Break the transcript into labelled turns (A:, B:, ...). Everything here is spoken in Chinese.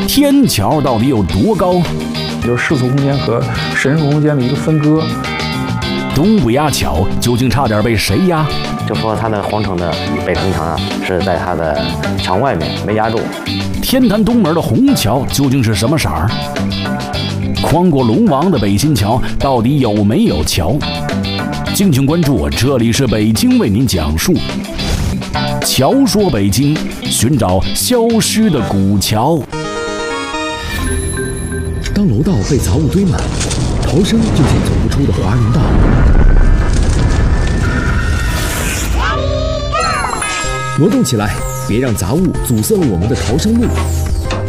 A: 天桥到底有多高？
B: 就是世俗空间和神术空间的一个分割。
A: 东不压桥究竟差点被谁压？
C: 就说它的皇城的北城墙啊，是在它的墙外面没压住。
A: 天坛东门的红桥究竟是什么色儿？框过龙王的北新桥到底有没有桥？敬请关注，这里是北京为您讲述。桥说北京，寻找消失的古桥。
D: 当楼道被杂物堆满，逃生就像走不出的华容道。挪动起来，别让杂物阻塞了我们的逃生路。